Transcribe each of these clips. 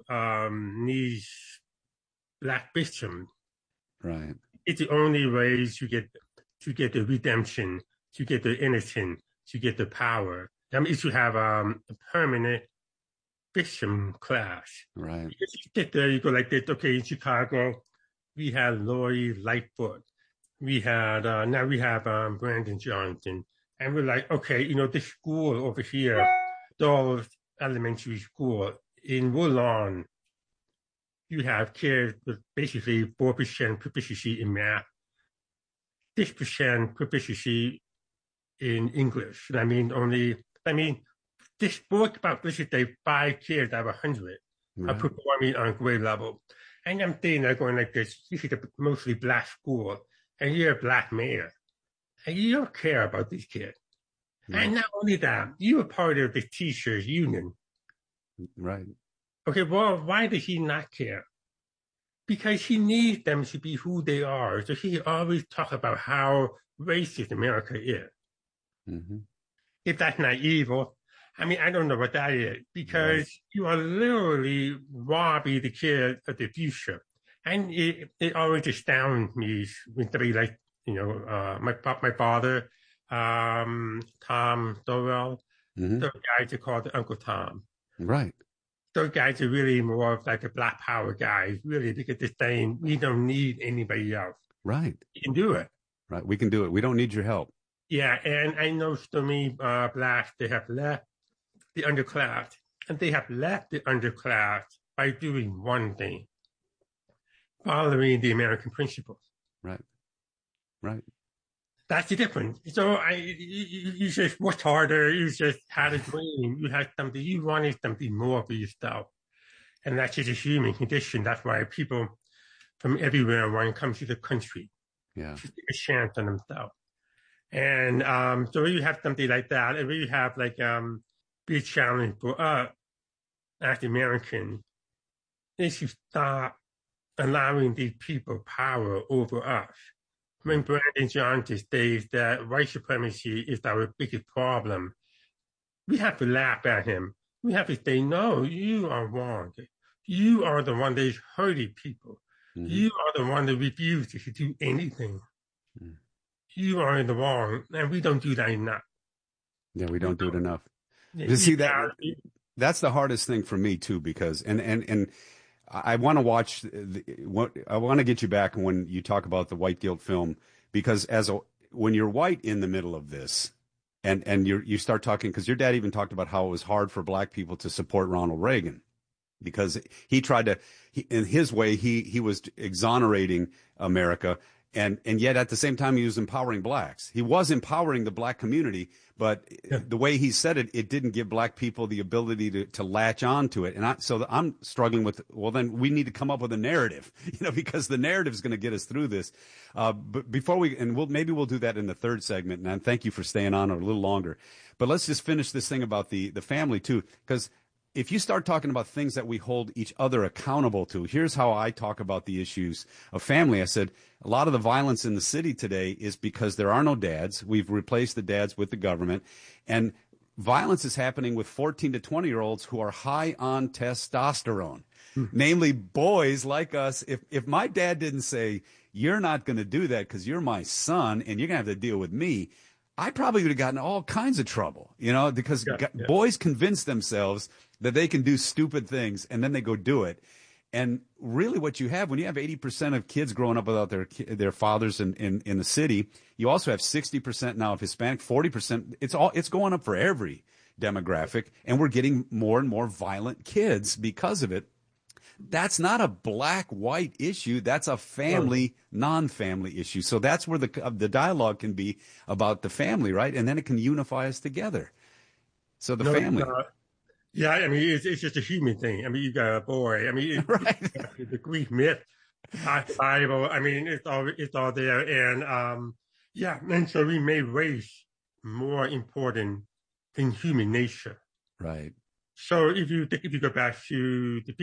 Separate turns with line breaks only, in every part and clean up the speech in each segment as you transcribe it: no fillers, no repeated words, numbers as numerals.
these black victims.
Right.
It's the only way to get the redemption, to get the innocence, to get the power. I mean, to have a permanent victim class.
Right.
Because you get there, you go like this. Okay, in Chicago, we had Lori Lightfoot. We had now we have Brandon Johnson, and we're like, okay, you know, this school over here, Dulles Elementary School in Woodlawn, you have kids with basically 4% proficiency in math, 6% proficiency in English. I mean, this spoke about basically 5 kids out of 100 are performing on grade level. And I'm thinking they're going like this is a mostly black school, and you're a black mayor, and you don't care about these kids. Right. And not only that, you were part of the teachers union.
Right.
Okay, well, why does he not care? Because he needs them to be who they are. So he always talks about how racist America is.
Mm-hmm.
If that's not evil, I mean, I don't know what that is, because you are literally robbing the kids of the future. And it always astounds me when somebody like, you know, my father, Tom Dorrell, those guys are called Uncle Tom.
Right.
Those guys are really more of like the Black Power guys, really, because they're saying we don't need anybody else.
Right.
We can do it.
Right. We can do it. We don't need your help.
Yeah. And I know so many blacks, they have left the underclass, and they have left the underclass by doing one thing: following the American principles.
Right. Right.
That's the difference. So you just worked harder. You just had a dream. You had something. You wanted something more for yourself, and that's just a human condition. That's why people from everywhere want to come to the country.
Yeah.
To take a chance on themselves. And so when you have something like that, and when you have like big challenge for us as Americans is to stop allowing these people power over us. When Brandon Johnson states that white supremacy is our biggest problem, we have to laugh at him. We have to say, no, you are wrong. You are the one that is hurting people. Mm-hmm. You are the one that refuses to do anything. Mm-hmm. You are in the wrong, and we don't do that enough.
Yeah, we don't do it enough. You see, that's the hardest thing for me too, because and I want to watch I want to get you back when you talk about the white guilt film, because when you're white in the middle of this, and you start talking, because your dad even talked about how it was hard for black people to support Ronald Reagan, because he tried to, in his way, he was exonerating America. And yet at the same time, he was empowering blacks. He was empowering the black community, but the way he said it, it didn't give black people the ability to latch on to it. And so I'm struggling with, well, then we need to come up with a narrative, because the narrative is going to get us through this. But before maybe we'll do that in the third segment. And thank you for staying on a little longer. But let's just finish this thing about the family too, because if you start talking about things that we hold each other accountable to, here's how I talk about the issues of family. I said, a lot of the violence in the city today is because there are no dads. We've replaced the dads with the government. And violence is happening with 14 to 20-year-olds who are high on testosterone, namely boys like us. If my dad didn't say, you're not going to do that because you're my son and you're going to have to deal with me, I probably would have gotten all kinds of trouble, because boys convince themselves that they can do stupid things, and then they go do it. And really what you have, when you have 80% of kids growing up without their fathers in the city, you also have 60% now of Hispanic, 40%. It's going up for every demographic, and we're getting more and more violent kids because of it. That's not a black-white issue. That's a family, non-family issue. So that's where the dialogue can be about the family, right? And then it can unify us together. So the family.
Yeah, I mean, it's just a human thing. I mean, you got a boy. I mean, the Greek myth, the Bible. I mean, it's all there. And and so we made race more important than human nature.
Right.
So if you go back to the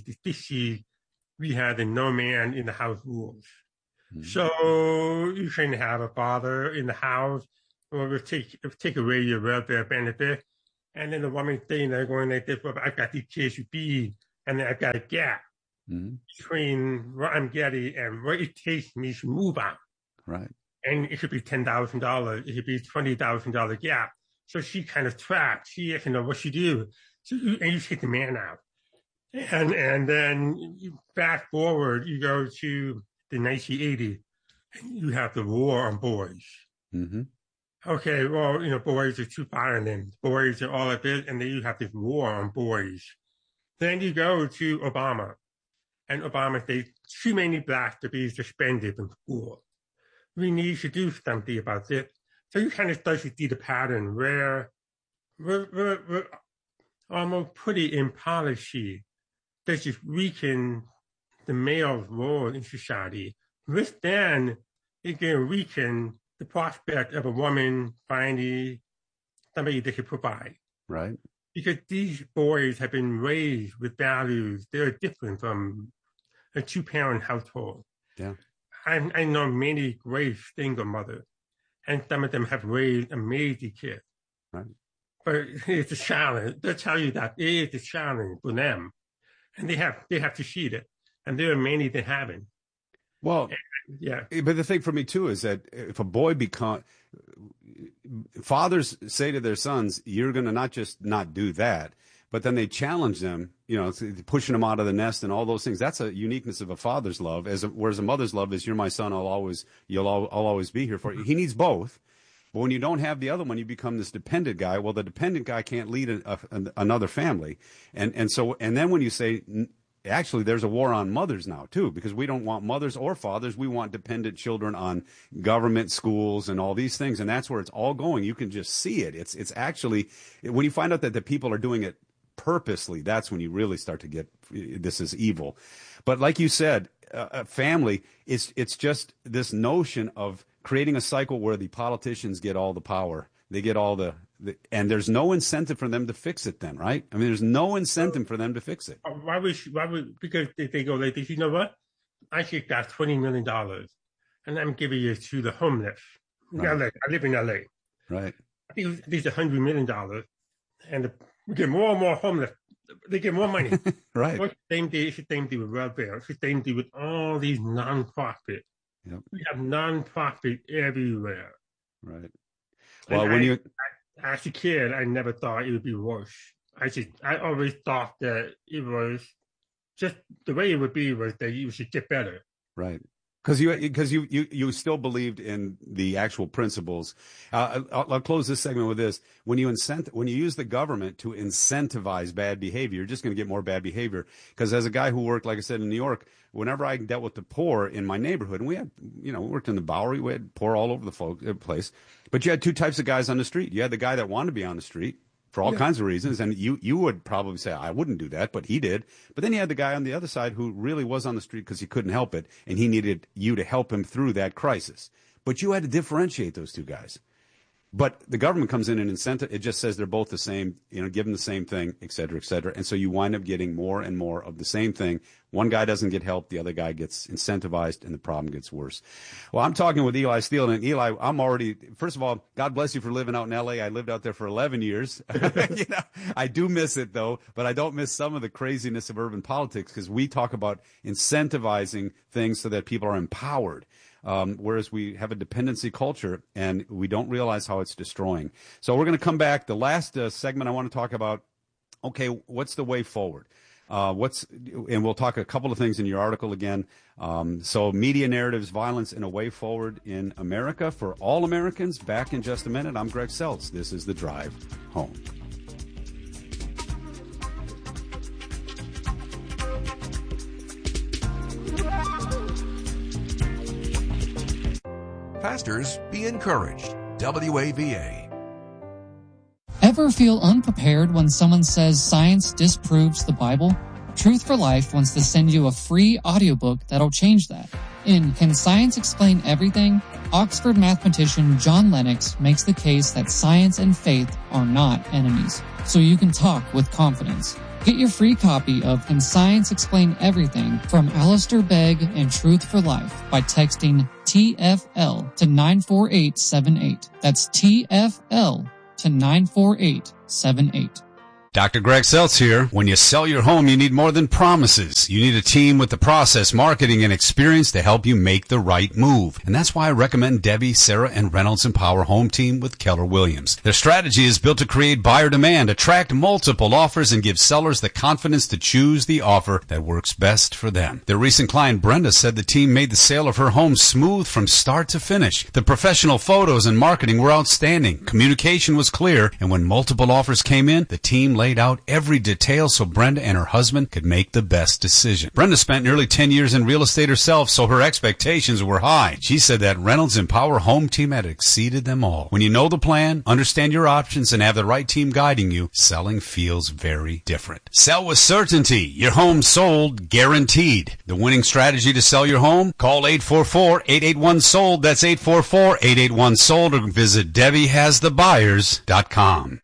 50s, we had the no man in the house rules. Mm-hmm. So you shouldn't have a father in the house, or we'll take away your welfare benefit. And then the woman saying they're going like this, well, I've got these kids to feed. and I've got a gap between where I'm getting and where it takes me to move on.
Right.
And it could be $10,000. It could be $20,000 gap. So she kind of trapped. She doesn't know what she do. So you take the man out. And then you fast forward, you go to the 1980, and you have the war on boys.
Mm-hmm.
Okay, well, boys are too violent. Boys are all of this, and then you have this war on boys. Then you go to Obama, and Obama says too many blacks to be suspended from school. We need to do something about this. So you kind of start to see the pattern where we're almost putting in policy that just weaken the male role in society, which then it can weaken the prospect of a woman finding somebody they can provide.
Right.
Because these boys have been raised with values that are different from a two-parent household.
Yeah.
I know many great single mothers, and some of them have raised amazing kids.
Right.
But it's a challenge. They'll tell you that it is a challenge for them. And they have to see it. And there are many that haven't.
Well,
yeah.
But the thing for me too is that if a boy fathers say to their sons, you're going to not just not do that, but then they challenge them, pushing them out of the nest and all those things. That's a uniqueness of a father's love, whereas a mother's love is, you're my son, I'll always be here for you. He needs both. But when you don't have the other one, you become this dependent guy. Well, the dependent guy can't lead another family. And then when you say, actually, there's a war on mothers now, too, because we don't want mothers or fathers. We want dependent children on government schools and all these things. And that's where it's all going. You can just see it. It's actually, when you find out that the people are doing it purposely, that's when you really start to get, this is evil. But like you said, family, it's just this notion of creating a cycle where the politicians get all the power. They get all and there's no incentive for them to fix it then, right? I mean, there's no incentive for them to fix it.
Why would, because they go like this, you know what? I just got $20 million and I'm giving it to the homeless.
Right.
LA. I live in LA.
Right.
I think these $100 million and we get more and more homeless. They get more money.
Right.
So it's the same thing with welfare. It's the same thing with all these nonprofits.
Yep.
We have nonprofit everywhere.
Right. Well,
as a kid, I never thought it would be worse. I always thought that it was just the way it would be was that you should get better.
Right. Because you still believed in the actual principles. I'll close this segment with this: when you use the government to incentivize bad behavior, you're just going to get more bad behavior. Because as a guy who worked, like I said, in New York, whenever I dealt with the poor in my neighborhood, and we had, we worked in the Bowery, we had poor all over the place. But you had two types of guys on the street. You had the guy that wanted to be on the street for all kinds of reasons, and you would probably say, I wouldn't do that, but he did. But then you had the guy on the other side who really was on the street because he couldn't help it, and he needed you to help him through that crisis. But you had to differentiate those two guys. But the government comes in and it just says they're both the same, give them the same thing, et cetera, et cetera. And so you wind up getting more and more of the same thing. One guy doesn't get help, the other guy gets incentivized, and the problem gets worse. Well, I'm talking with Eli Steele, and Eli, first of all, God bless you for living out in L.A. I lived out there for 11 years. I do miss it, though, but I don't miss some of the craziness of urban politics, because we talk about incentivizing things so that people are empowered. Whereas we have a dependency culture, and we don't realize how it's destroying. So we're going to come back. The last segment I want to talk about, okay, what's the way forward? And we'll talk a couple of things in your article again. So media narratives, violence, and a way forward in America for all Americans. Back in just a minute. I'm Greg Seltz. This is The Drive Home.
Pastors, be encouraged. WAVA.
Ever feel unprepared when someone says science disproves the Bible? Truth for Life wants to send you a free audiobook that'll change that. In Can Science Explain Everything?, Oxford mathematician John Lennox makes the case that science and faith are not enemies, so you can talk with confidence. Get your free copy of Can Science Explain Everything from Alistair Begg and Truth for Life by texting TFL to 94878. That's TFL to 94878.
Dr. Greg Seltz here. When you sell your home, you need more than promises. You need a team with the process, marketing, and experience to help you make the right move. And that's why I recommend Debbie, Sarah, and Reynolds Empower Home Team with Keller Williams. Their strategy is built to create buyer demand, attract multiple offers, and give sellers the confidence to choose the offer that works best for them. Their recent client, Brenda, said the team made the sale of her home smooth from start to finish. The professional photos and marketing were outstanding. Communication was clear, and when multiple offers came in, the team laid out every detail so Brenda and her husband could make the best decision. Brenda spent nearly 10 years in real estate herself, so her expectations were high. She said that Reynolds Empower Home Team had exceeded them all. When you know the plan, understand your options, and have the right team guiding you, selling feels very different. Sell with certainty. Your home sold guaranteed. The winning strategy to sell your home? Call 844-881-SOLD. That's 844-881-SOLD, or visit DebbieHasTheBuyers.com.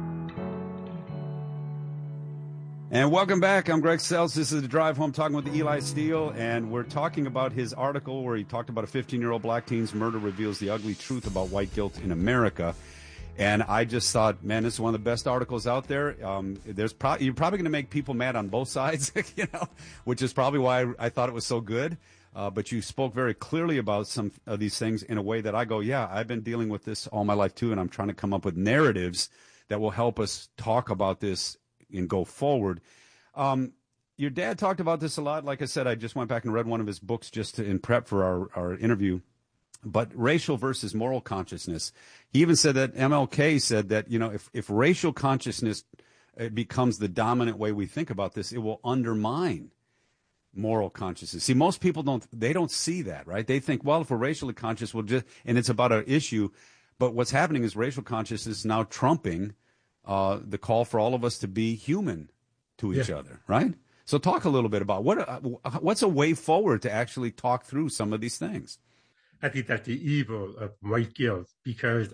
And welcome back. I'm Greg Seltz. This is The Drive Home, talking with Eli Steele, and we're talking about his article where he talked about a 15-year-old black teen's murder reveals the ugly truth about white guilt in America. And I just thought, man, this is one of the best articles out there. You're probably going to make people mad on both sides, which is probably why I thought it was so good. But you spoke very clearly about some of these things in a way that I go, yeah, I've been dealing with this all my life too, and I'm trying to come up with narratives that will help us talk about this and go forward. Your dad talked about this a lot. Like I said, I just went back and read one of his books just in prep for our interview. But racial versus moral consciousness. He even said that MLK said that, if racial consciousness becomes the dominant way we think about this, it will undermine moral consciousness. See, most people don't see that, right? They think, well, if we're racially conscious, and it's about an issue. But what's happening is racial consciousness is now trumping the call for all of us to be human to each other, right? So talk a little bit about what's a way forward to actually talk through some of these things.
I think that's the evil of white guilt, because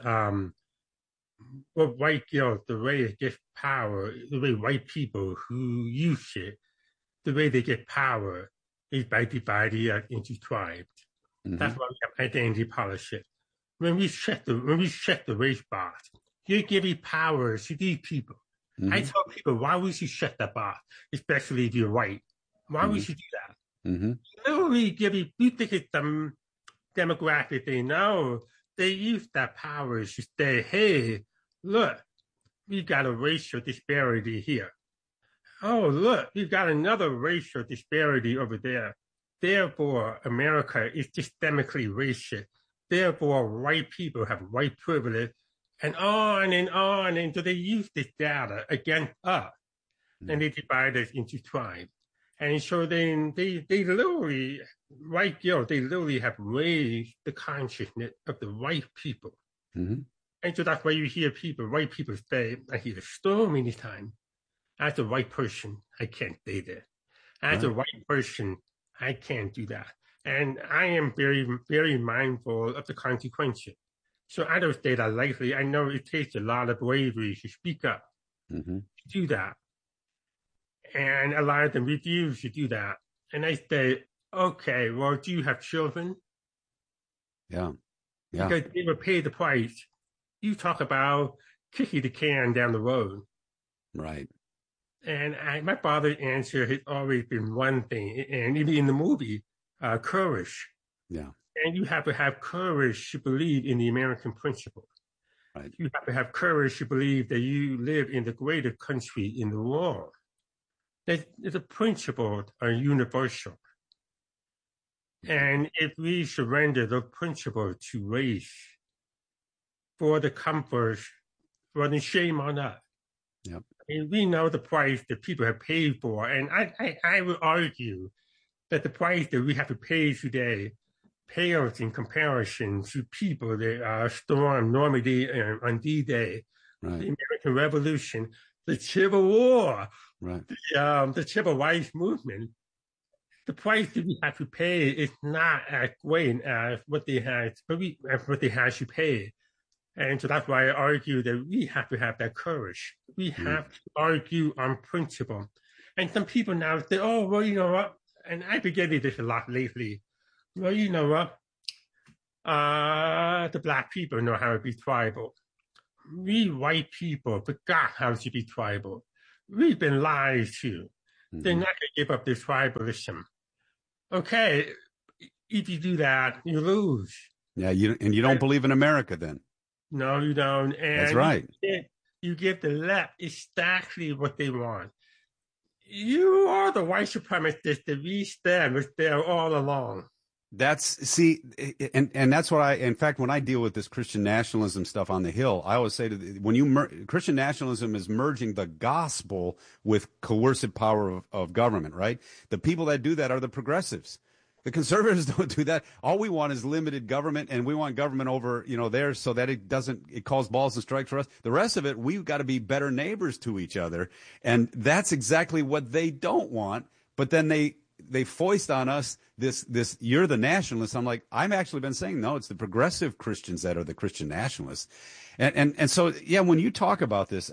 white guilt, the way it gets power, the way white people who use it, the way they get power is by dividing it into tribes. Mm-hmm. That's why we have identity politics. When we set the race box, you're giving power to these people. Mm-hmm. I tell people, why would you shut that box, especially if you're white? Why would you do that? Mm-hmm. Literally you think it's some demographic thing. No, they use that power to say, hey, look, we got a racial disparity here. Oh, look, we've got another racial disparity over there. Therefore, America is systemically racist. Therefore, white people have white privilege. And on and on. And so they use this data against us. And they divide us into tribes. And so then they literally, white guilt, they literally have raised the consciousness of the white people. Mm-hmm. And so that's why you hear white people say, I hear so many times, as a white person, I can't say that. As a white person, I can't do that. And I am very, very mindful of the consequences. So I don't say that lightly. I know it takes a lot of bravery to speak up, to do that. And a lot of them refuse to do that. And I say, okay, well, do you have children?
Yeah.
Because they will pay the price. You talk about kicking the can down the road.
Right.
And my father's answer has always been one thing. And even in the movie, courage.
Yeah.
And you have to have courage to believe in the American principle. Right. You have to have courage to believe that you live in the greatest country in the world. That the principles are universal. And if we surrender the principle to race for the comfort, for the shame on us,
yep.
I mean, we know the price that people have paid for. And I would argue that the price that we have to pay today pales in comparison to people that stormed Normandy on D-Day, right. The American Revolution, the Civil War, right. The Civil Rights Movement. The price that we have to pay is not as great as what they had to pay. And so that's why I argue that we have to have that courage. We have to argue on principle. And some people now say, oh, well, you know what? And I've been getting this a lot lately. Well, you know what? The black people know how to be tribal. We white people forgot how to be tribal. we've been lied to.
Mm-hmm.
They're not going to give up their tribalism. Okay, if you do that, you lose.
Yeah, you don't believe in America then.
No, you don't. And
that's right.
You give the left exactly what they want. You are the white supremacists. The V-STEM was there all along.
And that's what in fact, when I deal with this Christian nationalism stuff on the Hill, I always say Christian nationalism is merging the gospel with coercive power of government, right? The people that do that are the progressives. The conservatives don't do that. All we want is limited government, and we want government over, there so that it calls balls and strikes for us. The rest of it, we've got to be better neighbors to each other. And that's exactly what they don't want. But then they foist on us this you're the nationalists. I'm like, I've actually been saying, no, it's the progressive Christians that are the Christian nationalists. And so, yeah, when you talk about this,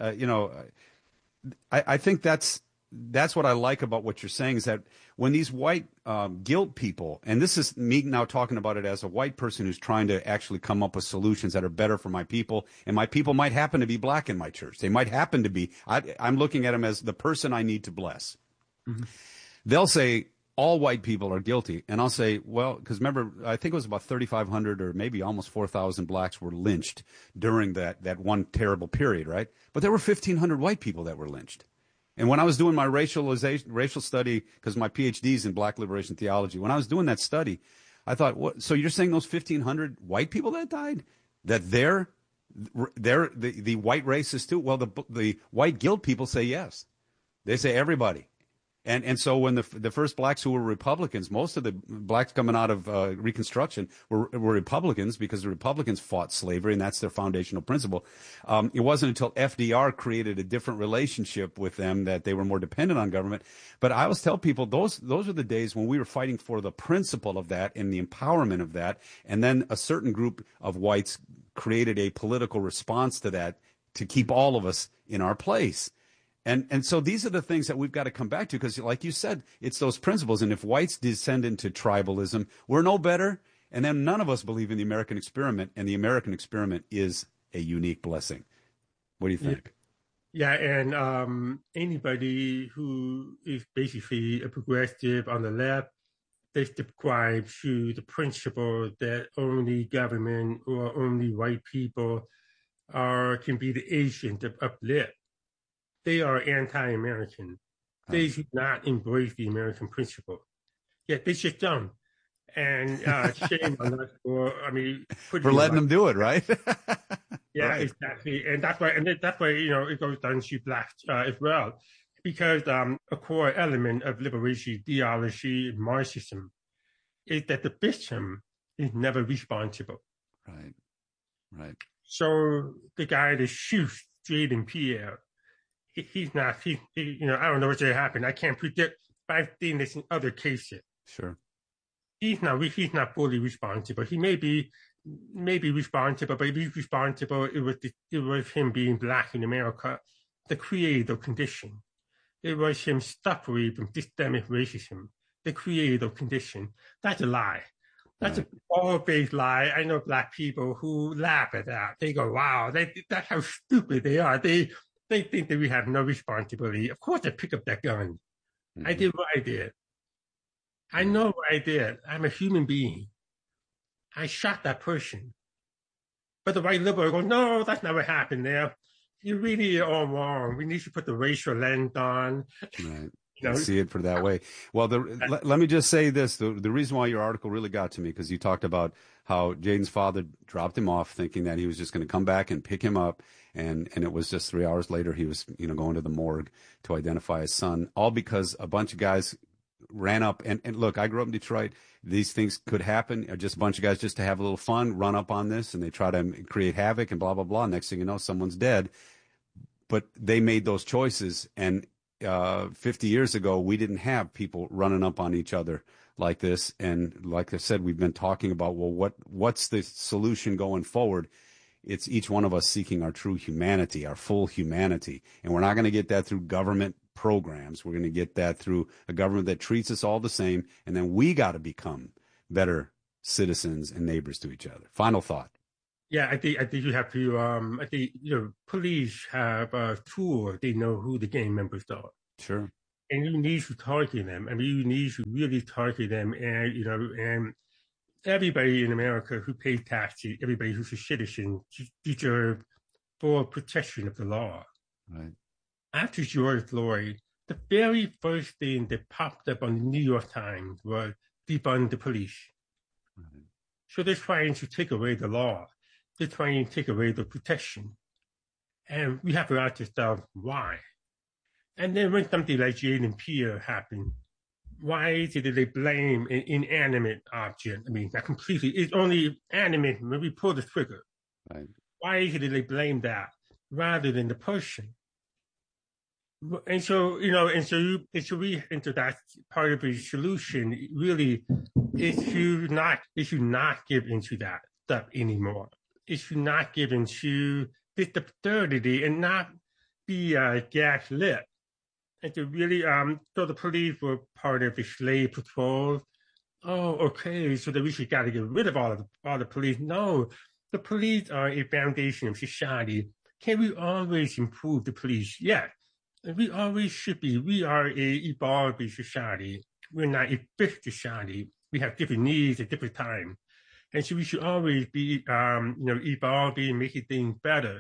I think that's what I like about what you're saying, is that when these white guilt people, and this is me now talking about it as a white person who's trying to actually come up with solutions that are better for my people, and my people might happen to be black in my church. They might happen to be, I'm looking at them as the person I need to bless. Mm-hmm. They'll say all white people are guilty. And I'll say, well, because remember, I think it was about 3,500 or maybe almost 4,000 blacks were lynched during that one terrible period, right? But there were 1,500 white people that were lynched. And when I was doing my racial study, because my PhD's in Black liberation theology, when I was doing that study, I thought, what? So you're saying those 1,500 white people that died, that they're the white racists too? Well, the white guilt people say yes. They say everybody. And so when the first blacks who were Republicans, most of the blacks coming out of Reconstruction were Republicans, because the Republicans fought slavery, and that's their foundational principle. It wasn't until FDR created a different relationship with them that they were more dependent on government. But I always tell people those are the days when we were fighting for the principle of that and the empowerment of that, and then a certain group of whites created a political response to that to keep all of us in our place. And so these are the things that we've got to come back to, because like you said, it's those principles. And if whites descend into tribalism, we're no better. And then none of us believe in the American experiment, and the American experiment is a unique blessing. What do you think?
Yeah, and anybody who is basically a progressive on the left, they subscribe to the principle that only government or only white people can be the agent of uplift. They are anti-American. They do not embrace the American principle. Yet they just don't. And shame on us for
letting them do it, right?
Yeah,
right.
Exactly. And that's why it goes down to blacks as well, because a core element of liberation theology, Marxism, is that the victim is never responsible.
Right.
So the guy that shoots Jaden Pierre, he's not. I don't know what's going to happen. I can't predict. But I've seen this in other cases.
Sure.
He's not fully responsible. He may be responsible, but if he's responsible, it was him being black in America, the creative condition. It was him suffering from systemic racism, the creative condition. That's a lie. That's a all-based lie. I know black people who laugh at that. They go, "Wow, that's how stupid they are." They think that we have no responsibility. Of course, I pick up that gun. Mm-hmm. I did what I did. I know what I did. I'm a human being. I shot that person. But the white liberal goes, "No, that's not what happened there. You really are all wrong. We need to put the racial lens on."
Right. See it for that way. Well, let me just say this. The reason why your article really got to me, because you talked about how Jaden's father dropped him off thinking that he was just going to come back and pick him up. And it was just 3 hours later, he was, going to the morgue to identify his son, all because a bunch of guys ran up. And look, I grew up in Detroit. These things could happen. Just a bunch of guys just to have a little fun, run up on this, and they try to create havoc and blah, blah, blah. Next thing you know, someone's dead. But they made those choices. And 50 years ago, we didn't have people running up on each other like this. And like I said, we've been talking about, well, what's the solution going forward? It's each one of us seeking our true humanity, our full humanity. And we're not going to get that through government programs. We're going to get that through a government that treats us all the same. And then we got to become better citizens and neighbors to each other. Final thought.
Yeah, I think you have to. I think police have a tool. They know who the gang members are.
Sure.
And you need to target them. I mean, you need to really target them, and and everybody in America who pays taxes, everybody who's a citizen, deserve full protection of the law.
Right.
After George Floyd, the very first thing that popped up on the New York Times was defund the police. Mm-hmm. So they're trying to take away the law. They're trying to take away the protection. And we have to ask ourselves, why? And then when something like Jayden Pierre happened, why did they blame an inanimate object? I mean, not completely. It's only animate when we pull the trigger.
Right.
Why did they blame that rather than the person? And so, we into that part of the solution really is to not give into that stuff anymore. It should not give into this absurdity and not be gaslit. And to really, so the police were part of the slave patrol. Oh, okay, so that we got to get rid of all the police. No, the police are a foundation of society. Can we always improve the police? Yes. We always should be. We are a evolving society. We're not a fixed society. We have different needs at different times. And so we should always be, evolving, making things better.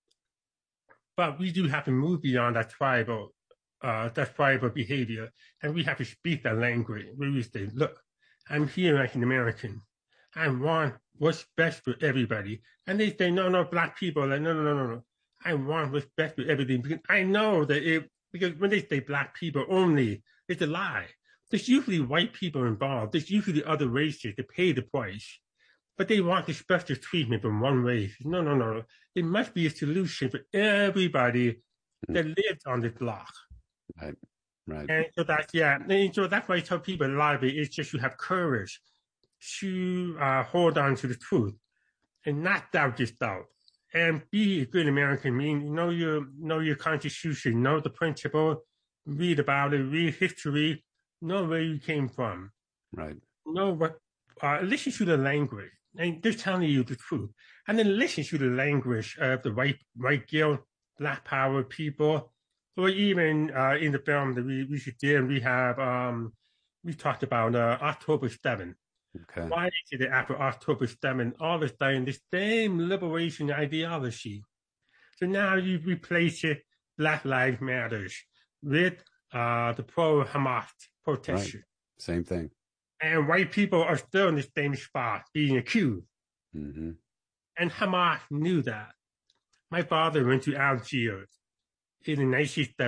But we do have to move beyond that tribal behavior. And we have to speak that language where we say, look, I'm here as an American. I want what's best for everybody. And they say, no, black people are like, no. I want what's best for everything, because I know that because when they say black people only, it's a lie. There's usually white people involved. There's usually other races that pay the price, but they want the special treatment from one race. No. It must be a solution for everybody that lives on this block.
Right.
And so that's why I tell people a lot of it is just you have courage to hold on to the truth and not doubt yourself. And be a good American. Know your Constitution, know the principle, read about it, read history, know where you came from.
Right.
Know what, listen to the language. And they're telling you the truth. And then listen to the language of the white guilt, black power people, or even in the film that we did, we have, we talked about October 7th.
Okay.
Why is it after October 7th, all of a sudden, the same liberation ideology? So now you replace it, Black Lives Matters, with the pro-Hamas protection.
Right. Same thing.
And white people are still in the same spot, being accused.
Mm-hmm.
And Hamas knew that. My father went to Algiers in the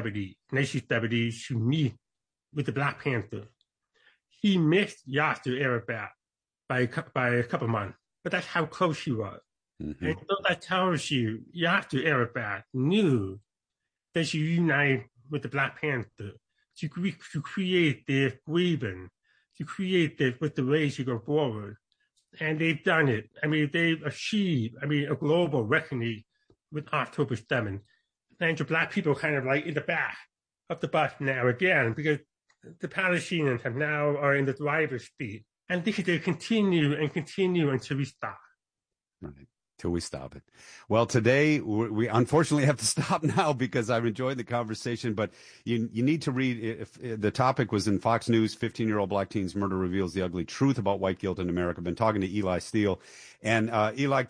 1970s to meet with the Black Panther. He missed Yasser Arafat by a couple months, but that's how close he was. Mm-hmm. And so that tells you Yasser Arafat knew that she united with the Black Panther to create this grievance, to create this with the ways to go forward. And they've done it. I mean, they've achieved, a global reckoning with October 7th. And the Black people kind of like in the back of the bus now again, because the Palestinians are in the driver's seat, and they continue until we stop.
Right, till we stop it. Well, today we unfortunately have to stop now because I've enjoyed the conversation. But you need to read. If the topic was in Fox News, 15-year-old black teen's murder reveals the ugly truth about white guilt in America. I've been talking to Eli Steele, and Eli,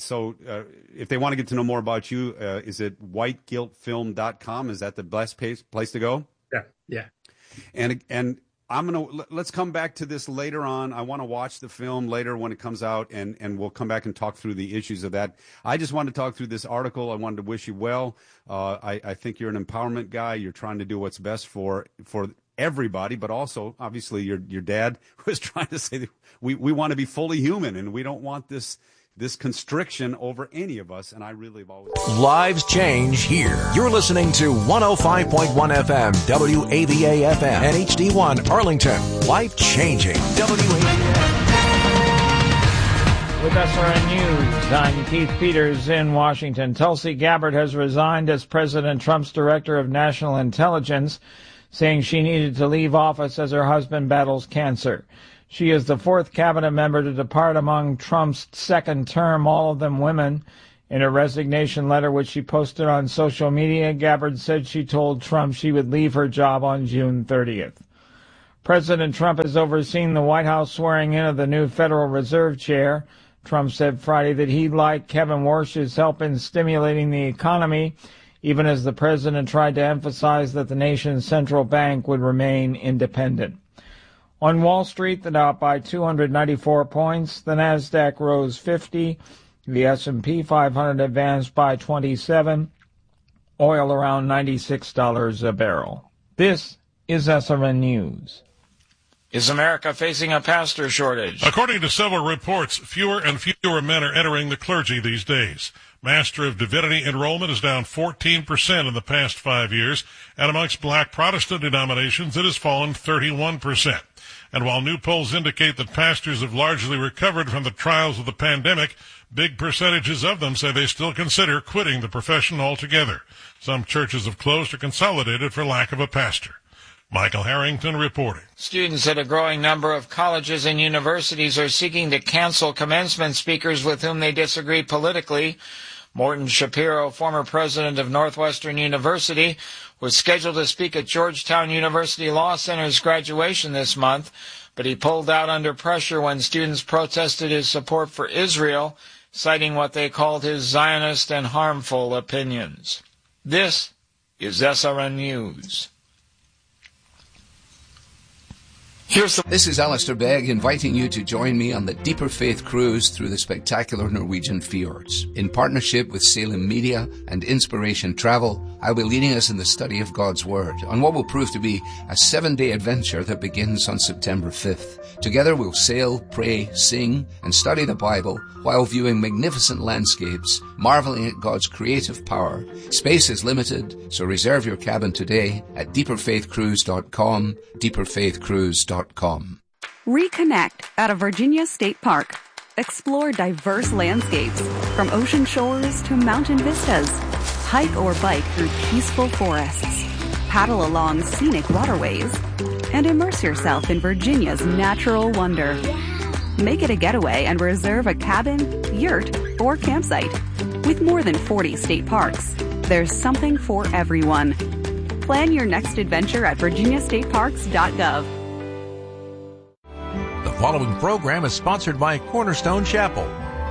if they want to get to know more about you, is it whiteguiltfilm.com? Is that the best place to go?
Yeah.
And let's come back to this later on. I want to watch the film later when it comes out, and we'll come back and talk through the issues of that. I just wanted to talk through this article. I wanted to wish you well. I think you're an empowerment guy. You're trying to do what's best for everybody, but also obviously your dad was trying to say that we want to be fully human, and we don't want this constriction over any of us, and I really have always...
Lives change here. You're listening to 105.1 FM, WAVA FM, and HD1 Arlington. Life changing. WAVA.
With SRN News, I'm Keith Peters in Washington. Tulsi Gabbard has resigned as President Trump's Director of National Intelligence. saying she needed to leave office as her husband battles cancer. She is the fourth cabinet member to depart among Trump's second term, all of them women. In a resignation letter which she posted on social media, Gabbard said she told Trump she would leave her job on June 30th. President Trump has overseen the White House swearing in of the new Federal Reserve Chair. Trump said Friday that he'd like Kevin Warsh's help in stimulating the economy, even as the president tried to emphasize that the nation's central bank would remain independent. On Wall Street, the Dow up by 294 points, the Nasdaq rose 50, the S&P 500 advanced by 27, oil around $96 a barrel. This is SRN News. Is America facing a pastor shortage?
According to several reports, fewer and fewer men are entering the clergy these days. Master of Divinity enrollment is down 14% in the past 5 years, and amongst black Protestant denominations it has fallen 31%. And while new polls indicate that pastors have largely recovered from the trials of the pandemic, big percentages of them say they still consider quitting the profession altogether. Some churches have closed or consolidated for lack of a pastor. Michael Harrington reporting.
Students at a growing number of colleges and universities are seeking to cancel commencement speakers with whom they disagree politically. Morton Shapiro, former president of Northwestern University, was scheduled to speak at Georgetown University Law Center's graduation this month, but he pulled out under pressure when students protested his support for Israel, citing what they called his Zionist and harmful opinions. This is SRN News.
This is Alistair Begg inviting you to join me on the Deeper Faith cruise through the spectacular Norwegian fjords. In partnership with Salem Media and Inspiration Travel, I'll be leading us in the study of God's Word on what will prove to be a 7-day adventure that begins on September 5th. Together we'll sail, pray, sing, and study the Bible while viewing magnificent landscapes, marveling at God's creative power. Space is limited, so reserve your cabin today at deeperfaithcruise.com, deeperfaithcruise.com.
Reconnect at a Virginia State Park. Explore diverse landscapes, from ocean shores to mountain vistas. Hike or bike through peaceful forests. Paddle along scenic waterways. And immerse yourself in Virginia's natural wonder. Make it a getaway and reserve a cabin, yurt, or campsite. With more than 40 state parks, there's something for everyone. Plan your next adventure at virginiastateparks.gov.
The following program is sponsored by Cornerstone Chapel.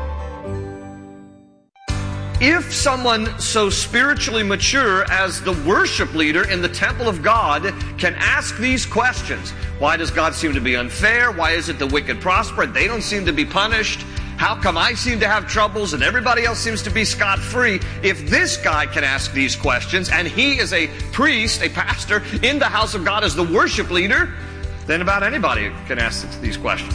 If someone so spiritually mature as the worship leader in the temple of God can ask these questions, why does God seem to be unfair? Why is it the wicked prosper? They don't seem to be punished. How come I seem to have troubles and everybody else seems to be scot-free? If this guy can ask these questions, and he is a priest, a pastor in the house of God as the worship leader, then about anybody can ask these questions.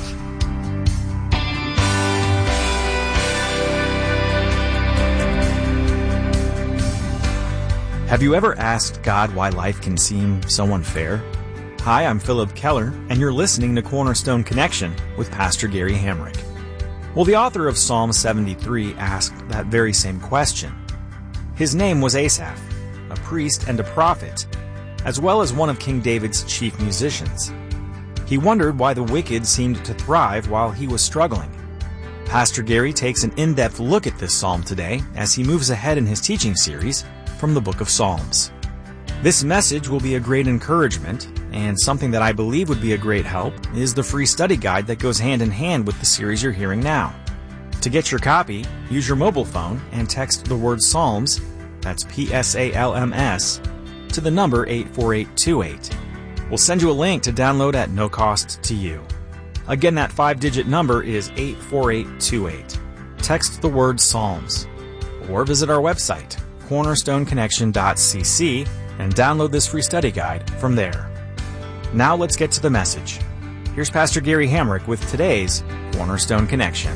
Have you ever asked God why life can seem so unfair? Hi, I'm Philip Keller, and you're listening to Cornerstone Connection with Pastor Gary Hamrick. Well, the author of Psalm 73 asked that very same question. His name was Asaph, a priest and a prophet, as well as one of King David's chief musicians. He wondered why the wicked seemed to thrive while he was struggling. Pastor Gary takes an in-depth look at this psalm today as he moves ahead in his teaching series from the book of Psalms. This message will be a great encouragement, and something that I believe would be a great help is the free study guide that goes hand in hand with the series you're hearing now. To get your copy, use your mobile phone and text the word Psalms, that's P-S-A-L-M-S, to the number 84828. We'll send you a link to download at no cost to you. Again, that 5-digit number is 84828. Text the word Psalms, or visit our website, cornerstoneconnection.cc, and download this free study guide from there. Now let's get to the message. Here's Pastor Gary Hamrick with today's Cornerstone Connection.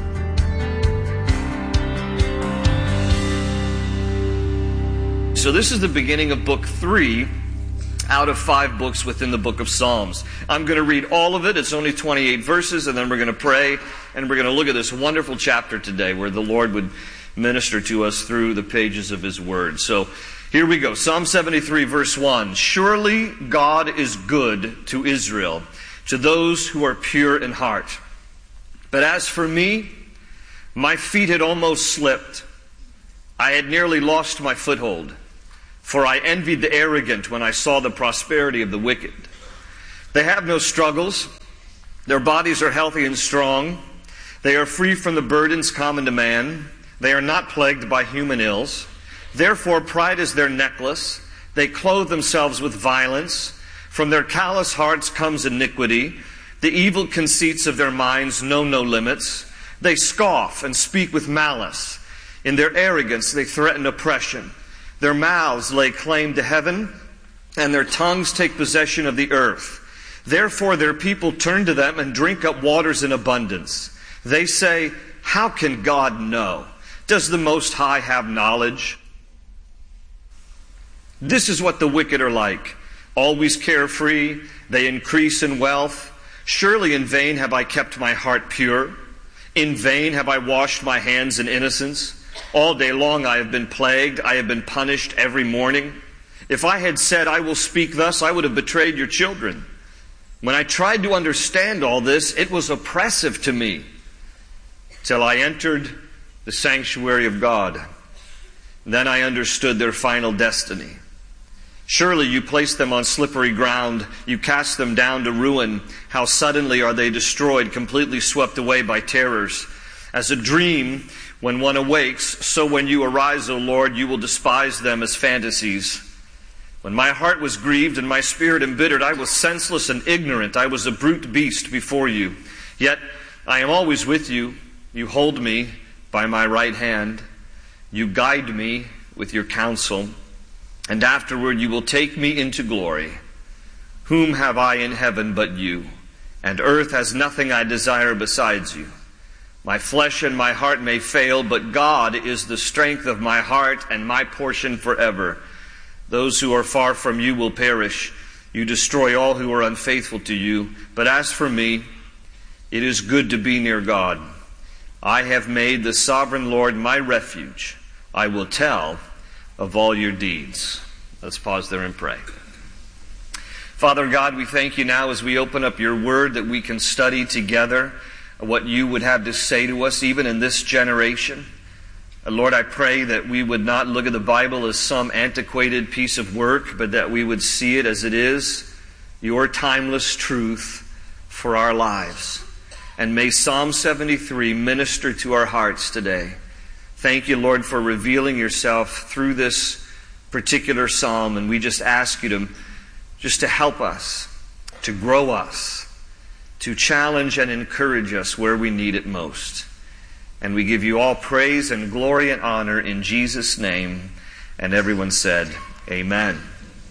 So this is the beginning of book 3 out of 5 books within the book of Psalms. I'm going to read all of it. It's only 28 verses, and then we're going to pray, and we're going to look at this wonderful chapter today where the Lord would minister to us through the pages of His Word. So Here we go. Psalm 73, verse 1. Surely God is good to Israel, to those who are pure in heart. But as for me, my feet had almost slipped. I had nearly lost my foothold, for I envied the arrogant when I saw the prosperity of the wicked. They have no struggles. Their bodies are healthy and strong. They are free from the burdens common to man. They are not plagued by human ills. Therefore, pride is their necklace. They clothe themselves with violence. From their callous hearts comes iniquity. The evil conceits of their minds know no limits. They scoff and speak with malice. In their arrogance they threaten oppression. Their mouths lay claim to heaven, and their tongues take possession of the earth. Therefore their people turn to them and drink up waters in abundance. They say, how can God know? Does the Most High have knowledge? This is what the wicked are like, always carefree. They increase in wealth. Surely in vain have I kept my heart pure. In vain have I washed my hands in innocence. All day long I have been plagued. I have been punished every morning. If I had said, I will speak thus, I would have betrayed your children. When I tried to understand all this, it was oppressive to me, till I entered the sanctuary of God. Then I understood their final destiny. Surely you place them on slippery ground. You cast them down to ruin. How suddenly are they destroyed, completely swept away by terrors. As a dream, when one awakes, so when you arise, O Lord, you will despise them as fantasies. When my heart was grieved and my spirit embittered, I was senseless and ignorant. I was a brute beast before you. Yet I am always with you. You hold me by my right hand. You guide me with your counsel. And afterward you will take me into glory. Whom have I in heaven but you? And earth has nothing I desire besides you. My flesh and my heart may fail, but God is the strength of my heart and my portion forever. Those who are far from you will perish. You destroy all who are unfaithful to you. But as for me, it is good to be near God. I have made the sovereign Lord my refuge. I will tell of all your deeds. Let's pause there and pray. Father God, we thank you now as we open up your word that we can study together what you would have to say to us even in this generation. Lord, I pray that we would not look at the Bible as some antiquated piece of work, but that we would see it as it is, your timeless truth for our lives. And may Psalm 73 minister to our hearts today. Thank you, Lord, for revealing yourself through this particular psalm. And we just ask you to help us, to grow us, to challenge and encourage us where we need it most. And we give you all praise and glory and honor in Jesus' name. And everyone said, amen.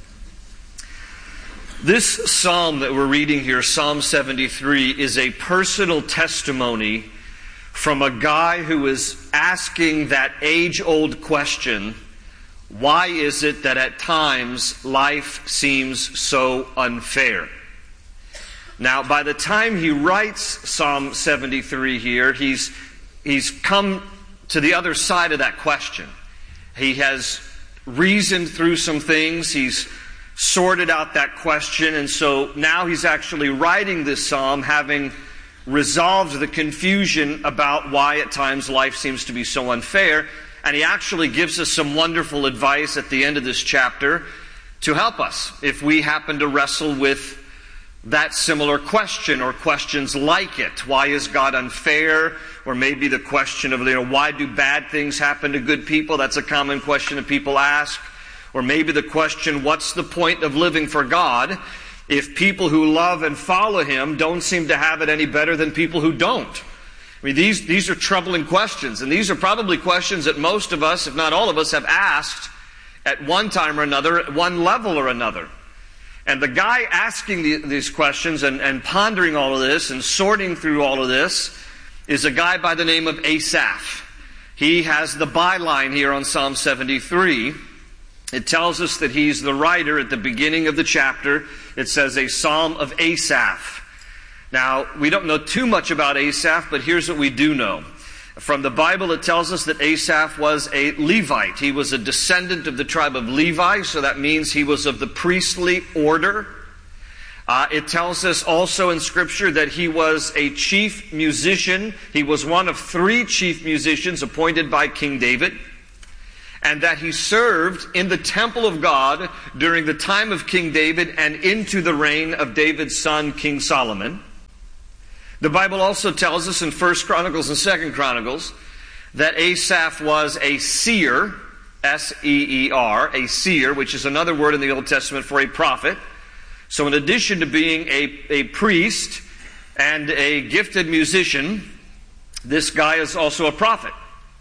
This psalm that we're reading here, Psalm 73, is a personal testimony from a guy who is asking that age-old question, why is it that at times life seems so unfair? Now, by the time he writes Psalm 73 here, he's come to the other side of that question. He has reasoned through some things. He's sorted out that question. And so now he's actually writing this psalm having resolved the confusion about why at times life seems to be so unfair. And he actually gives us some wonderful advice at the end of this chapter to help us if we happen to wrestle with that similar question or questions like it. Why is God unfair? Or maybe the question of, why do bad things happen to good people? That's a common question that people ask. Or maybe the question, what's the point of living for God if people who love and follow Him don't seem to have it any better than people who don't? I mean, these are troubling questions. And these are probably questions that most of us, if not all of us, have asked at one time or another, at one level or another. And the guy asking these questions and pondering all of this and sorting through all of this is a guy by the name of Asaph. He has the byline here on Psalm 73. It tells us that he's the writer at the beginning of the chapter. It says a Psalm of Asaph. Now, we don't know too much about Asaph, but here's what we do know. From the Bible, it tells us that Asaph was a Levite. He was a descendant of the tribe of Levi, so that means he was of the priestly order. It tells us also in Scripture that he was a chief musician. He was one of 3 chief musicians appointed by King David, and that he served in the temple of God during the time of King David and into the reign of David's son, King Solomon. The Bible also tells us in 1 Chronicles and 2 Chronicles that Asaph was a seer, S-E-E-R, a seer, which is another word in the Old Testament for a prophet. So in addition to being a priest and a gifted musician, this guy is also a prophet.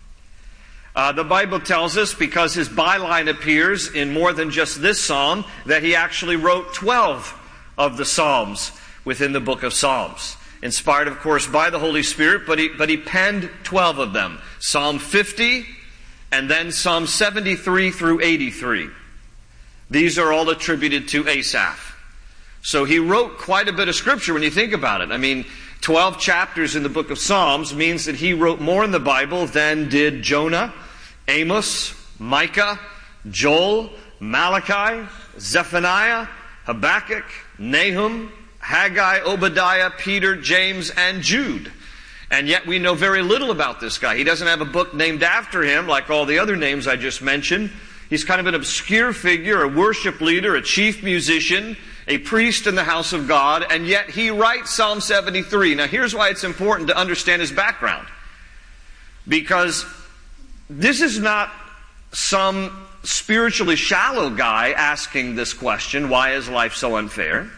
The Bible tells us, because his byline appears in more than just this psalm, that he actually wrote 12 of the psalms within the book of Psalms. Inspired, of course, by the Holy Spirit, but he penned 12 of them. Psalm 50, and then Psalm 73 through 83. These are all attributed to Asaph. So he wrote quite a bit of Scripture when you think about it. I mean, 12 chapters in the book of Psalms means that he wrote more in the Bible than did Jonah, Amos, Micah, Joel, Malachi, Zephaniah, Habakkuk, Nahum, Haggai, Obadiah, Peter, James, and Jude. And yet we know very little about this guy. He doesn't have a book named after him like all the other names I just mentioned. He's kind of an obscure figure, a worship leader, a chief musician, a priest in the house of God, and yet he writes Psalm 73. Now here's why it's important to understand his background. Because this is not some spiritually shallow guy asking this question, why is life so unfair?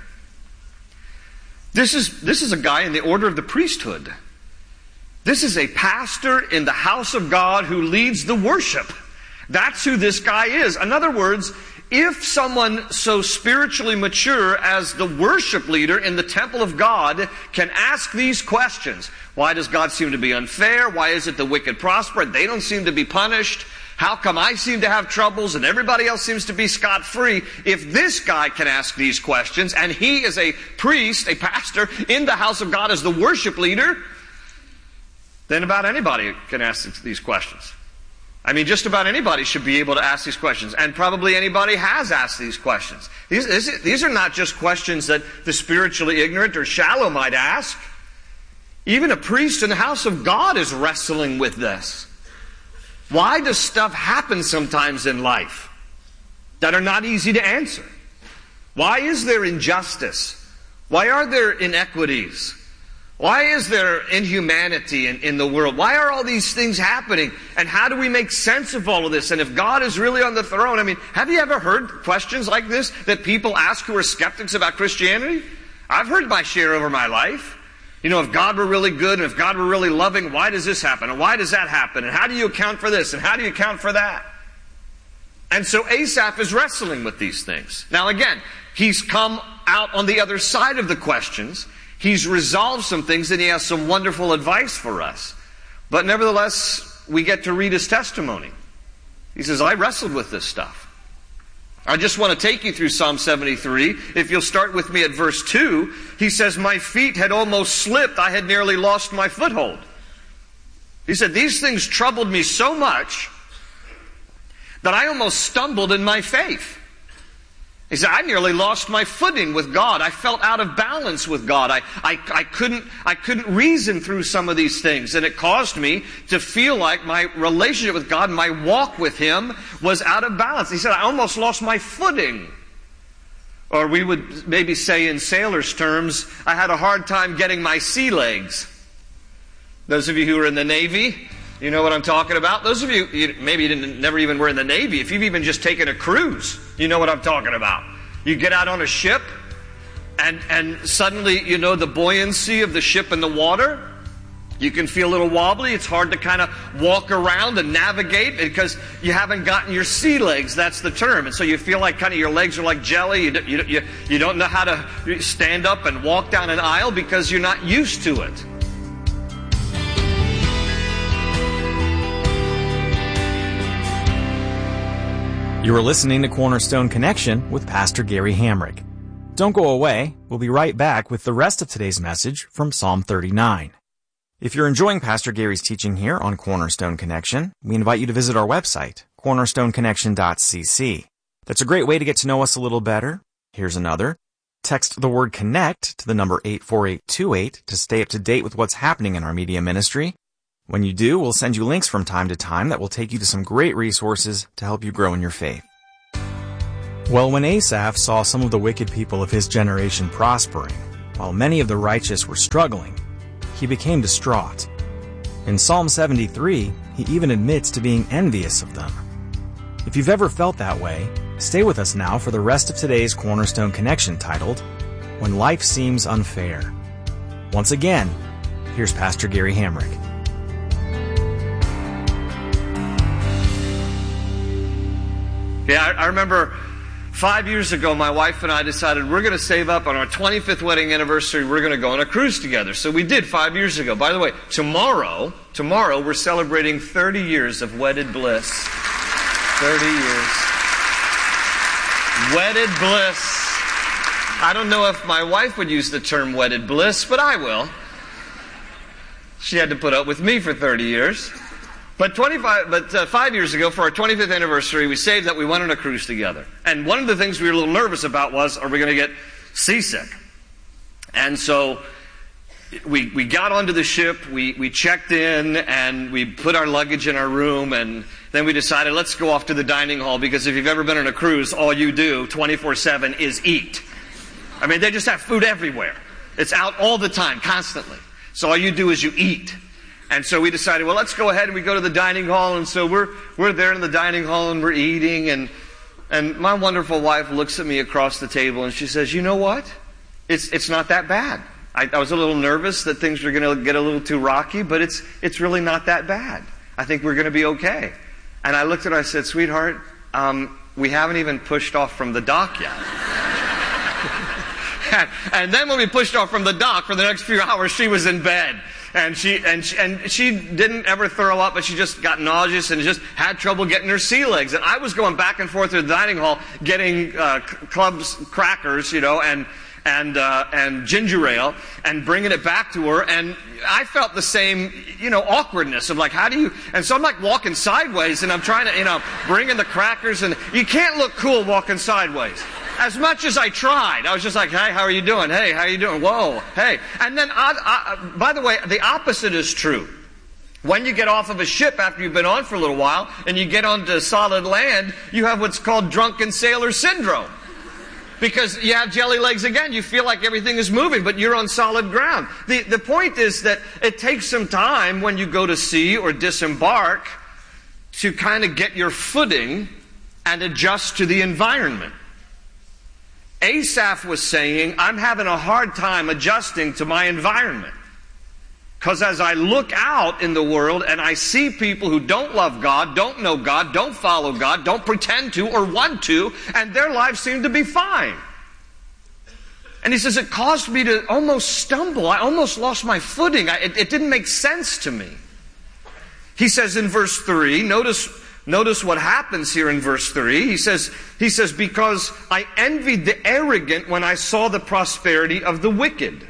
This is a guy in the order of the priesthood. This is a pastor in the house of God who leads the worship. That's who this guy is. In other words, if someone so spiritually mature as the worship leader in the temple of God can ask these questions, why does God seem to be unfair? Why is it the wicked prosper? They don't seem to be punished. How come I seem to have troubles and everybody else seems to be scot-free? If this guy can ask these questions, and he is a priest, a pastor in the house of God as the worship leader, then about anybody can ask these questions. I mean, just about anybody should be able to ask these questions. And probably anybody has asked these questions. These are not just questions that the spiritually ignorant or shallow might ask. Even a priest in the house of God is wrestling with this. Why does stuff happen sometimes in life that are not easy to answer? Why is there injustice? Why are there inequities? Why is there inhumanity in the world? Why are all these things happening? And how do we make sense of all of this? And if God is really on the throne, I mean, have you ever heard questions like this that people ask who are skeptics about Christianity? I've heard my share over my life. You know, if God were really good and if God were really loving, why does this happen? And why does that happen? And how do you account for this? And how do you account for that? And so Asaph is wrestling with these things. Now again, he's come out on the other side of the questions. He's resolved some things and he has some wonderful advice for us. But nevertheless, we get to read his testimony. He says, I wrestled with this stuff. I just want to take you through Psalm 73. If you'll start with me at verse 2, he says, my feet had almost slipped. I had nearly lost my foothold. He said, these things troubled me so much that I almost stumbled in my faith. He said, I nearly lost my footing with God. I felt out of balance with God. I couldn't reason through some of these things. And it caused me to feel like my relationship with God, my walk with Him was out of balance. He said, I almost lost my footing. Or we would maybe say in sailors' terms, I had a hard time getting my sea legs. Those of you who are in the Navy, you know what I'm talking about. Those of you, maybe you never even were in the Navy. If you've even just taken a cruise, you know what I'm talking about. You get out on a ship, and suddenly, you know, the buoyancy of the ship in the water, you can feel a little wobbly. It's hard to kind of walk around and navigate because you haven't gotten your sea legs. That's the term. And so you feel like kind of your legs are like jelly. You don't know how to stand up and walk down an aisle because you're not used to it.
You are listening to Cornerstone Connection with Pastor Gary Hamrick. Don't go away. We'll be right back with the rest of today's message from Psalm 39. If you're enjoying Pastor Gary's teaching here on Cornerstone Connection, we invite you to visit our website, cornerstoneconnection.cc. That's a great way to get to know us a little better. Here's another. Text the word CONNECT to the number 84828 to stay up to date with what's happening in our media ministry. When you do, we'll send you links from time to time that will take you to some great resources to help you grow in your faith. Well, when Asaph saw some of the wicked people of his generation prospering, while many of the righteous were struggling, he became distraught. In Psalm 73, he even admits to being envious of them. If you've ever felt that way, stay with us now for the rest of today's Cornerstone Connection titled, When Life Seems Unfair. Once again, here's Pastor Gary Hamrick.
Yeah, I remember 5 years ago, my wife and I decided we're going to save up on our 25th wedding anniversary. We're going to go on a cruise together. So we did 5 years ago. By the way, tomorrow we're celebrating 30 years of wedded bliss. 30 years. Wedded bliss. I don't know if my wife would use the term wedded bliss, but I will. She had to put up with me for 30 years. But 5 years ago, for our 25th anniversary, we saved that we went on a cruise together. And one of the things we were a little nervous about was, are we going to get seasick? And so we got onto the ship, we checked in, and we put our luggage in our room, and then we decided, let's go off to the dining hall, because if you've ever been on a cruise, all you do 24/7 is eat. I mean, they just have food everywhere. It's out all the time, constantly. So all you do is you eat. And so we decided, well, let's go ahead and we go to the dining hall. And so we're there in the dining hall and we're eating. And my wonderful wife looks at me across the table and she says, you know what? It's not that bad. I was a little nervous that things were going to get a little too rocky, but it's really not that bad. I think we're going to be okay. And I looked at her and I said, sweetheart, we haven't even pushed off from the dock yet. And then when we pushed off from the dock, for the next few hours, she was in bed. And she didn't ever throw up, but she just got nauseous and just had trouble getting her sea legs. And I was going back and forth to the dining hall getting clubs, crackers, and ginger ale, and bringing it back to her. And I felt the same, awkwardness of like, how do you? And so I'm like walking sideways, and I'm trying to, bring in the crackers, and you can't look cool walking sideways. As much as I tried, I was just like, hey, how are you doing? Hey, how are you doing? Whoa, hey. And then, by the way, the opposite is true. When you get off of a ship after you've been on for a little while, and you get onto solid land, you have what's called drunken sailor syndrome. Because you have jelly legs again. You feel like everything is moving, but you're on solid ground. The point is that it takes some time when you go to sea or disembark to kind of get your footing and adjust to the environment. Asaph was saying, I'm having a hard time adjusting to my environment. Because as I look out in the world and I see people who don't love God, don't know God, don't follow God, don't pretend to or want to, and their lives seem to be fine. And he says, it caused me to almost stumble. I almost lost my footing. It didn't make sense to me. He says in verse 3, Notice what happens here in verse 3. He says, because I envied the arrogant when I saw the prosperity of the wicked.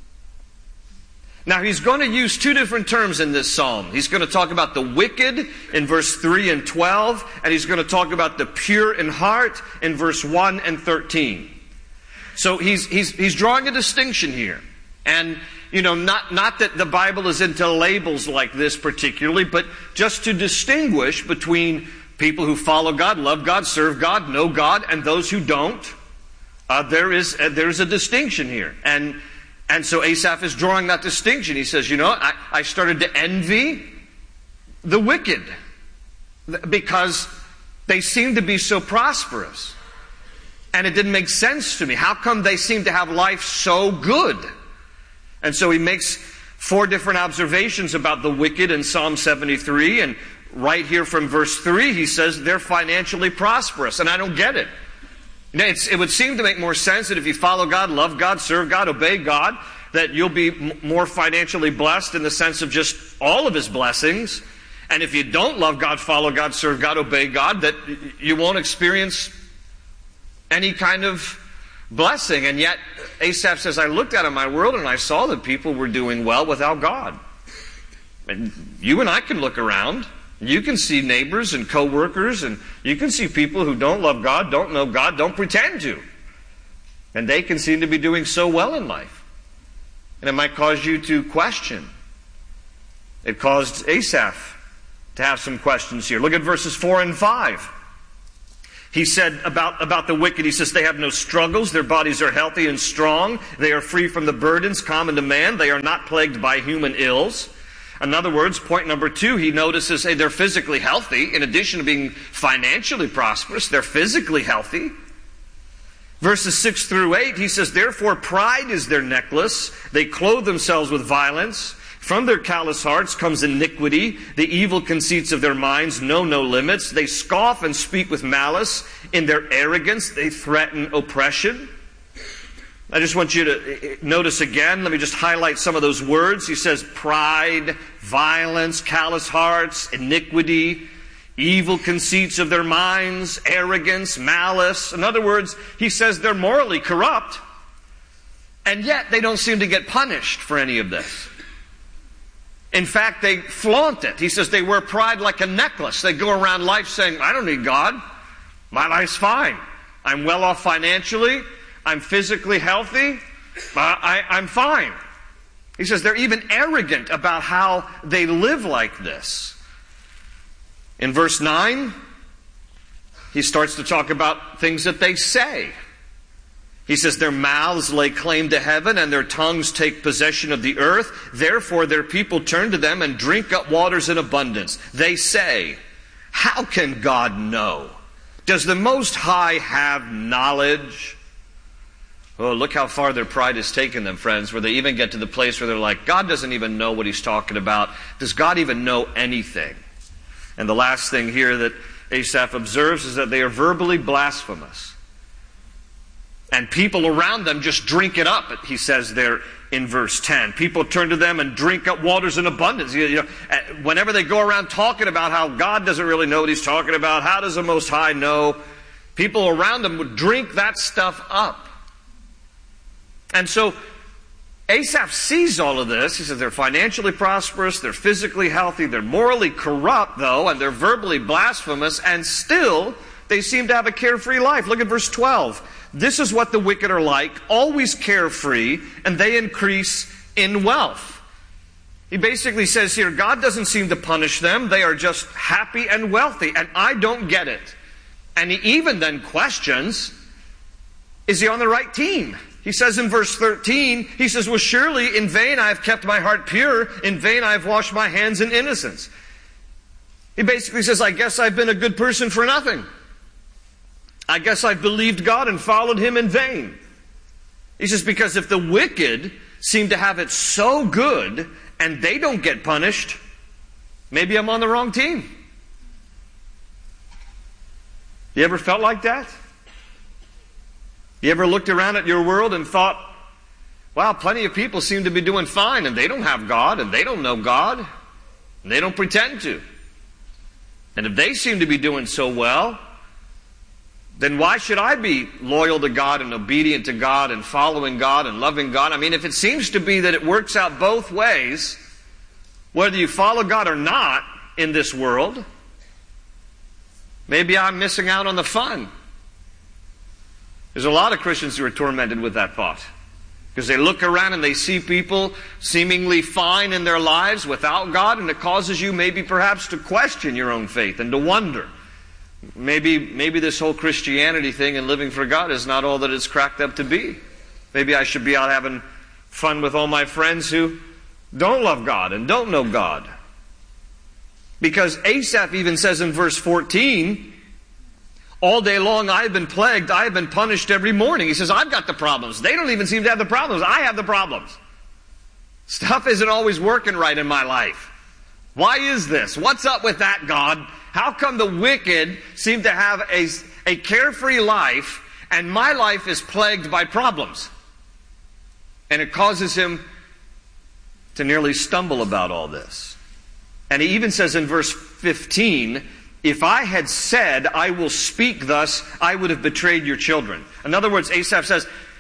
Now he's going to use two different terms in this psalm. He's going to talk about the wicked in verse 3 and 12, and he's going to talk about the pure in heart in verse 1 and 13. So he's drawing a distinction here. And not that the Bible is into labels like this particularly, but just to distinguish between people who follow God, love God, serve God, know God, and those who don't. There is a distinction here. And so Asaph is drawing that distinction. He says, I started to envy the wicked because they seem to be so prosperous. And it didn't make sense to me. How come they seem to have life so good? And so he makes 4 different observations about the wicked in Psalm 73. And right here from verse 3, he says they're financially prosperous. And I don't get it. It would seem to make more sense that if you follow God, love God, serve God, obey God, that you'll be more financially blessed in the sense of just all of His blessings. And if you don't love God, follow God, serve God, obey God, that you won't experience any kind of blessing. And yet, Asaph says, I looked out in my world and I saw that people were doing well without God. And you and I can look around. You can see neighbors and co-workers, and you can see people who don't love God, don't know God, don't pretend to. And they can seem to be doing so well in life. And it might cause you to question. It caused Asaph to have some questions here. Look at verses 4 and 5. He said about the wicked, he says, they have no struggles, their bodies are healthy and strong, they are free from the burdens common to man, they are not plagued by human ills. In other words, point number 2, he notices, hey, they're physically healthy. In addition to being financially prosperous, they're physically healthy. Verses 6 through 8, he says, therefore pride is their necklace. They clothe themselves with violence. From their callous hearts comes iniquity. The evil conceits of their minds know no limits. They scoff and speak with malice. In their arrogance, they threaten oppression. I just want you to notice again, let me just highlight some of those words. He says pride, violence, callous hearts, iniquity, evil conceits of their minds, arrogance, malice. In other words, he says they're morally corrupt, and yet they don't seem to get punished for any of this. In fact, they flaunt it. He says they wear pride like a necklace. They go around life saying, I don't need God. My life's fine. I'm well off financially. I'm physically healthy. I'm fine. He says they're even arrogant about how they live like this. In verse 9, he starts to talk about things that they say. He says their mouths lay claim to heaven and their tongues take possession of the earth. Therefore their people turn to them and drink up waters in abundance. They say, how can God know? Does the Most High have knowledge? Oh, look how far their pride has taken them, friends, where they even get to the place where they're like, God doesn't even know what He's talking about. Does God even know anything? And the last thing here that Asaph observes is that they are verbally blasphemous. And people around them just drink it up, he says there in verse 10. People turn to them and drink up waters in abundance. You know, whenever they go around talking about how God doesn't really know what He's talking about, how does the Most High know? People around them would drink that stuff up. And so Asaph sees all of this. He says they're financially prosperous, they're physically healthy, they're morally corrupt, though, and they're verbally blasphemous, and still they seem to have a carefree life. Look at verse 12. This is what the wicked are like, always carefree, and they increase in wealth. He basically says here, God doesn't seem to punish them. They are just happy and wealthy, and I don't get it. And he even then questions, is he on the right team? He says in verse 13, he says, well, surely in vain I have kept my heart pure, in vain I have washed my hands in innocence. He basically says, I guess I've been a good person for nothing. I guess I've believed God and followed Him in vain. He says, because if the wicked seem to have it so good and they don't get punished, maybe I'm on the wrong team. You ever felt like that? You ever looked around at your world and thought, wow, plenty of people seem to be doing fine and they don't have God and they don't know God and they don't pretend to. And if they seem to be doing so well, then why should I be loyal to God and obedient to God and following God and loving God? I mean, if it seems to be that it works out both ways, whether you follow God or not in this world, maybe I'm missing out on the fun. There's a lot of Christians who are tormented with that thought. Because they look around and they see people seemingly fine in their lives without God, and it causes you maybe perhaps to question your own faith and to wonder. Maybe this whole Christianity thing and living for God is not all that it's cracked up to be. Maybe I should be out having fun with all my friends who don't love God and don't know God. Because Asaph even says in verse 14, all day long I have been plagued, I have been punished every morning. He says, I've got the problems. They don't even seem to have the problems. I have the problems. Stuff isn't always working right in my life. Why is this? What's up with that, God? How come the wicked seem to have a carefree life and my life is plagued by problems? And it causes him to nearly stumble about all this. And he even says in verse 15, if I had said, I will speak thus, I would have betrayed your children. In other words, Asaph says,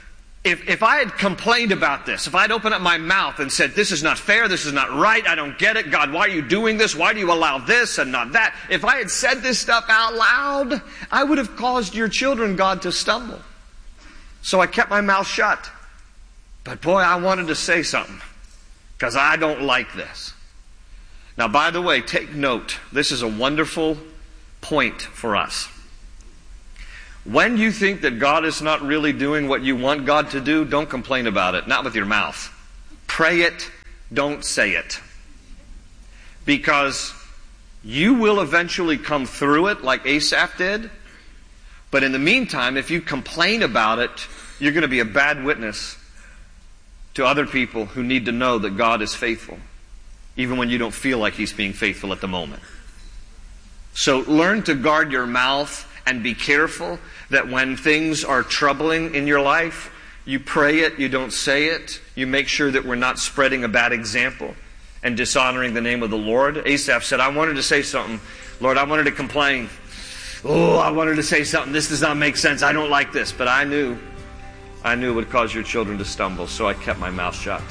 If I had complained about this, if I'd opened up my mouth and said, this is not fair, this is not right, I don't get it, God, why are you doing this? Why do you allow this and not that? If I had said this stuff out loud, I would have caused your children, God, to stumble. So I kept my mouth shut. But boy, I wanted to say something, because I don't like this. Now, by the way, take note. This is a wonderful point for us. When you think that God is not really doing what you want God to do, don't complain about it. Not with your mouth. Pray it. Don't say it. Because you will eventually come through it like Asaph did. But in the meantime, if you complain about it, you're going to be a bad witness to other people who need to know that God is faithful, even when you don't feel like He's being faithful at the moment. So learn to guard your mouth and be careful that when things are troubling in your life, you pray it, you don't say it. You make sure that we're not spreading a bad example and dishonoring the name of the Lord. Asaph said, I wanted to say something. Lord, I wanted to complain. Oh, I wanted to say something. This does not make sense. I don't like this. But I knew it would cause your children to stumble, so I kept my mouth shut.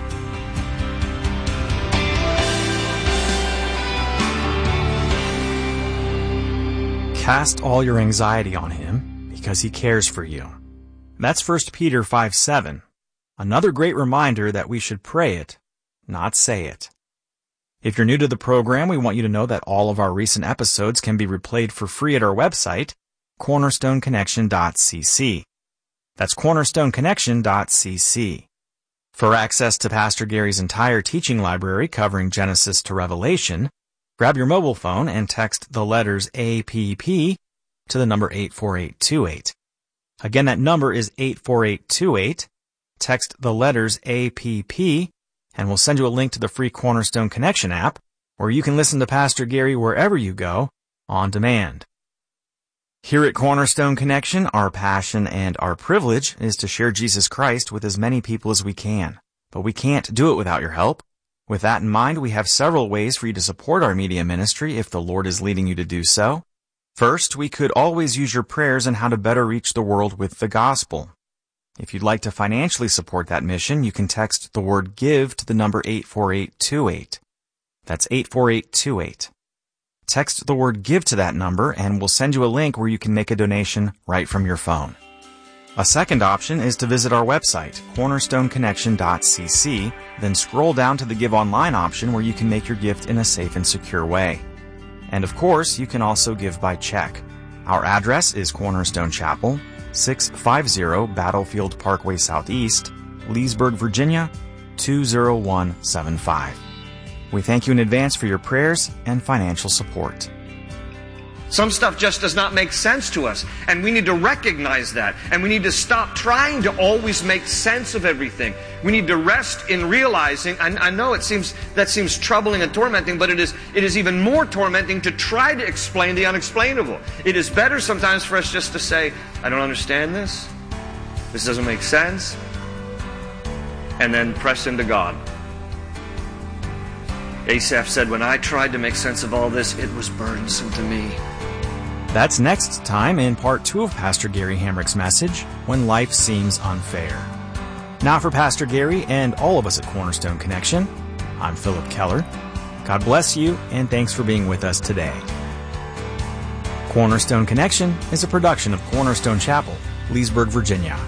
Cast all your anxiety on Him because He cares for you. That's 1 Peter 5:7. Another great reminder that we should pray it, not say it. If you're new to the program, we want you to know that all of our recent episodes can be replayed for free at our website, cornerstoneconnection.cc. That's cornerstoneconnection.cc. For access to Pastor Gary's entire teaching library covering Genesis to Revelation, grab your mobile phone and text the letters APP to the number 84828. Again, that number is 84828. Text the letters APP, and we'll send you a link to the free Cornerstone Connection app, where you can listen to Pastor Gary wherever you go, on demand. Here at Cornerstone Connection, our passion and our privilege is to share Jesus Christ with as many people as we can. But we can't do it without your help. With that in mind, we have several ways for you to support our media ministry if the Lord is leading you to do so. First, we could always use your prayers on how to better reach the world with the gospel. If you'd like to financially support that mission, you can text the word GIVE to the number 84828. That's 84828. Text the word GIVE to that number and we'll send you a link where you can make a donation right from your phone. A second option is to visit our website, cornerstoneconnection.cc, then scroll down to the Give Online option where you can make your gift in a safe and secure way. And of course, you can also give by check. Our address is Cornerstone Chapel, 650 Battlefield Parkway Southeast, Leesburg, Virginia, 20175. We thank you in advance for your prayers and financial support.
Some stuff just does not make sense to us, and we need to recognize that, and we need to stop trying to always make sense of everything. We need to rest in realizing, I know that seems troubling and tormenting, but it is even more tormenting to try to explain the unexplainable. It is better sometimes for us just to say, I don't understand this. This doesn't make sense. And then press into God. Asaph said, when I tried to make sense of all this, it was burdensome to me.
That's next time in part 2 of Pastor Gary Hamrick's message, When Life Seems Unfair. Now for Pastor Gary and all of us at Cornerstone Connection, I'm Philip Keller. God bless you, and thanks for being with us today. Cornerstone Connection is a production of Cornerstone Chapel, Leesburg, Virginia.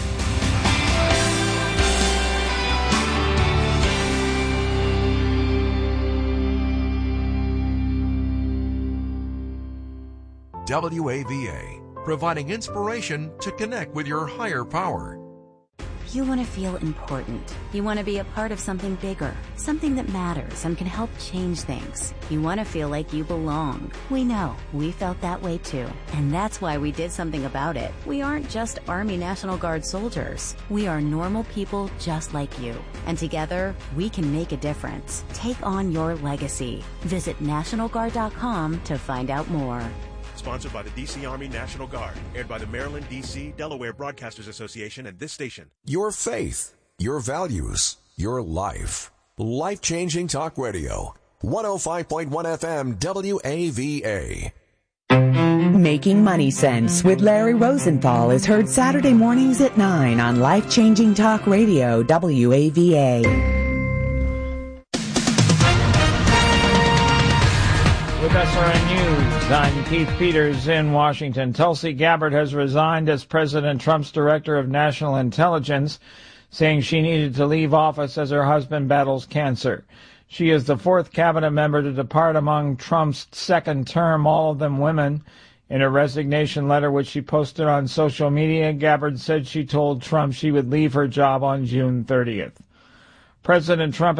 WAVA, providing inspiration to connect with your higher power.
You want to feel important. You want to be a part of something bigger, something that matters and can help change things. You want to feel like you belong. We know. We felt that way too. And that's why we did something about it. We aren't just Army National Guard soldiers. We are normal people just like you. And together, we can make a difference. Take on your legacy. Visit NationalGuard.com to find out more.
Sponsored by the D.C. Army National Guard. Aired by the Maryland, D.C., Delaware Broadcasters Association and this station.
Your faith, your values, your life. Life-changing talk radio. 105.1 FM WAVA.
Making Money Sense with Larry Rosenthal is heard Saturday mornings at 9 on Life-Changing Talk Radio, WAVA.
With SRN News, I'm Keith Peters in Washington. Tulsi Gabbard has resigned as President Trump's Director of National Intelligence, saying she needed to leave office as her husband battles cancer. She is the fourth cabinet member to depart among Trump's second term, all of them women. In a resignation letter which she posted on social media, Gabbard said she told Trump she would leave her job on June 30th. President Trump